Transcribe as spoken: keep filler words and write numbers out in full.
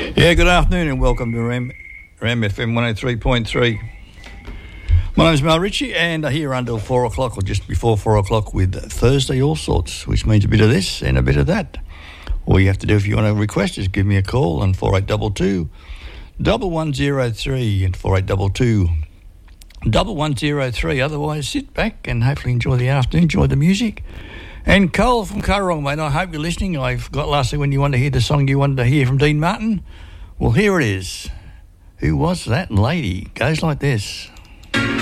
Yeah, good afternoon and welcome to Ram, Ram F M one oh three point three. My name's Mel Ritchie and I'm here until four o'clock or just before four o'clock with Thursday All Sorts, which means a bit of this and a bit of that. All you have to do if you want to request is give me a call on four eight two two, one one zero three and four eight two two, one one zero three. Otherwise, sit back and hopefully enjoy the afternoon, enjoy the music. And Cole from Currong, mate, I hope you're listening. I forgot last week when you wanted to hear the song you wanted to hear from Dean Martin. Well, here it is. Who was that lady? Goes like this.